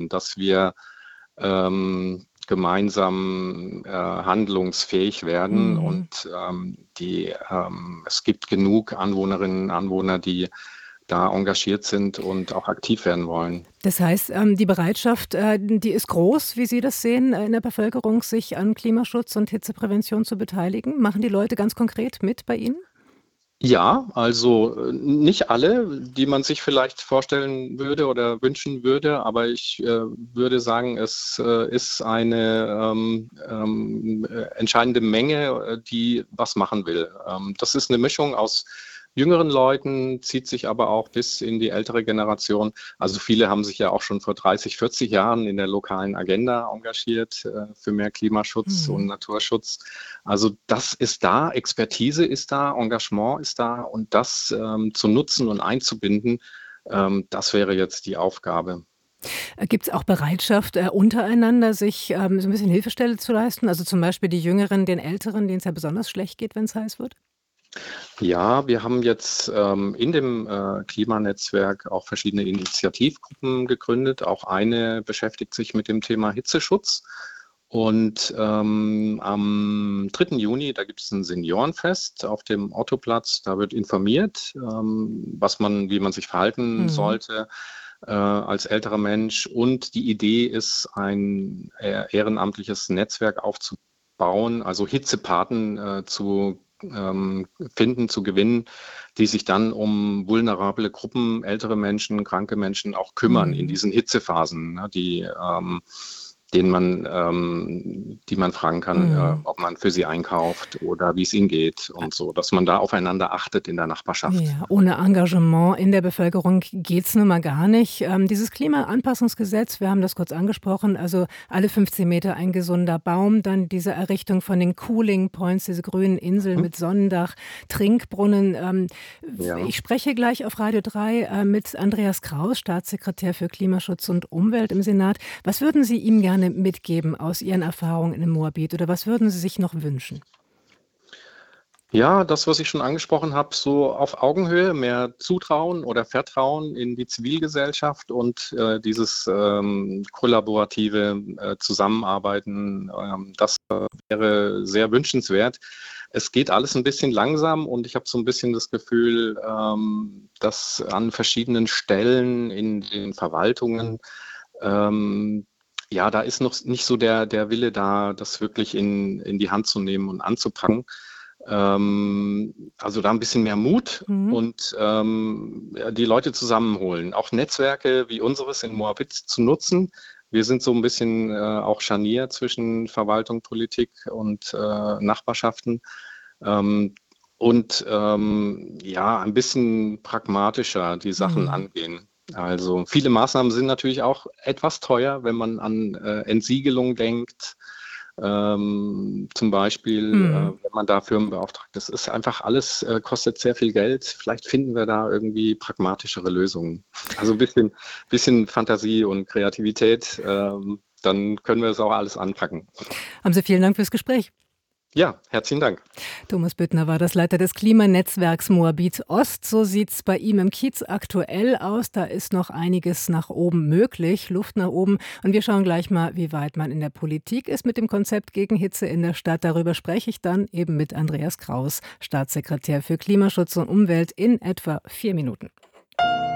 und dass wir gemeinsam handlungsfähig werden. Mhm. Und es gibt genug Anwohnerinnen und Anwohner, die da engagiert sind und auch aktiv werden wollen. Das heißt, die Bereitschaft, die ist groß, wie Sie das sehen, in der Bevölkerung, sich an Klimaschutz und Hitzeprävention zu beteiligen. Machen die Leute ganz konkret mit bei Ihnen? Ja, also nicht alle, die man sich vielleicht vorstellen würde oder wünschen würde, aber ich würde sagen, es ist eine entscheidende Menge, die was machen will. Das ist eine Mischung aus jüngeren Leuten, zieht sich aber auch bis in die ältere Generation. Also viele haben sich ja auch schon vor 30, 40 Jahren in der lokalen Agenda engagiert für mehr Klimaschutz und Mhm. Naturschutz. Also das ist da, Expertise ist da, Engagement ist da und das zu nutzen und einzubinden, das wäre jetzt die Aufgabe. Gibt es auch Bereitschaft, untereinander sich, so ein bisschen Hilfestellung zu leisten? Also, zum Beispiel die Jüngeren den Älteren, denen es ja besonders schlecht geht, wenn es heiß wird? Ja, wir haben jetzt in dem Klimanetzwerk auch verschiedene Initiativgruppen gegründet. Auch eine beschäftigt sich mit dem Thema Hitzeschutz. Und am 3. Juni, da gibt es ein Seniorenfest auf dem Ottoplatz. Da wird informiert, wie man sich verhalten Mhm. sollte als älterer Mensch. Und die Idee ist, ein ehrenamtliches Netzwerk aufzubauen, also Hitzepaten finden, zu gewinnen, die sich dann um vulnerable Gruppen, ältere Menschen, kranke Menschen auch kümmern in Mhm. diesen Hitzephasen, ne, die man fragen kann, Mhm. ob man für sie einkauft oder wie es ihnen geht und so, dass man da aufeinander achtet in der Nachbarschaft. Ja, ohne Engagement in der Bevölkerung geht's nun mal gar nicht. Dieses Klimaanpassungsgesetz, wir haben das kurz angesprochen, also alle 15 Meter ein gesunder Baum, dann diese Errichtung von den Cooling Points, diese grünen Inseln Mhm. mit Sonnendach, Trinkbrunnen. Ja. Ich spreche gleich auf Radio 3 mit Andreas Kraus, Staatssekretär für Klimaschutz und Umwelt im Senat. Was würden Sie ihm gerne mitgeben aus Ihren Erfahrungen in Moabit oder was würden Sie sich noch wünschen? Ja, das, was ich schon angesprochen habe, so auf Augenhöhe, mehr Zutrauen oder Vertrauen in die Zivilgesellschaft und dieses kollaborative Zusammenarbeiten, das wäre sehr wünschenswert. Es geht alles ein bisschen langsam und ich habe so ein bisschen das Gefühl, dass an verschiedenen Stellen in den Verwaltungen, ähm, ja, da ist noch nicht so der Wille da, das wirklich in die Hand zu nehmen und anzupacken. Also da ein bisschen mehr Mut Mhm. und ja, die Leute zusammenholen. Auch Netzwerke wie unseres in Moabit zu nutzen. Wir sind so ein bisschen auch Scharnier zwischen Verwaltung, Politik und Nachbarschaften. Ähm, ja, ein bisschen pragmatischer die Sachen Mhm. angehen. Also viele Maßnahmen sind natürlich auch etwas teuer, wenn man an Entsiegelung denkt, zum Beispiel, Mhm. wenn man da Firmen beauftragt. Das ist einfach alles, kostet sehr viel Geld. Vielleicht finden wir da irgendwie pragmatischere Lösungen. Also ein bisschen Fantasie und Kreativität, dann können wir das auch alles anpacken. Haben Sie vielen Dank fürs Gespräch. Ja, herzlichen Dank. Thomas Büttner war das Leiter des Klimanetzwerks Moabit Ost. So sieht's bei ihm im Kiez aktuell aus. Da ist noch einiges nach oben möglich, Luft nach oben. Und wir schauen gleich mal, wie weit man in der Politik ist mit dem Konzept gegen Hitze in der Stadt. Darüber spreche ich dann eben mit Andreas Kraus, Staatssekretär für Klimaschutz und Umwelt, in etwa 4 Minuten.